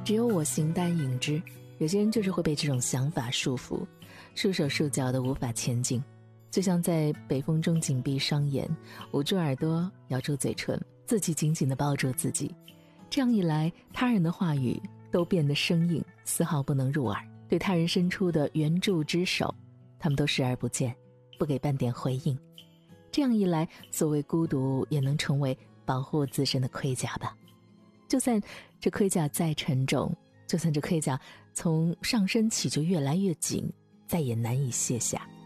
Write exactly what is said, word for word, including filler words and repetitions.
只有我形单影只。有些人就是会被这种想法束缚，束手束脚的无法前进，就像在北风中紧闭双眼，捂住耳朵，咬住嘴唇，自己紧紧地抱住自己。这样一来，他人的话语都变得生硬，丝毫不能入耳。对他人伸出的援助之手，他们都视而不见，不给半点回应。这样一来，所谓孤独也能成为保护自身的盔甲吧。就算这盔甲再沉重，就算这盔甲从上身起就越来越紧，再也难以卸下。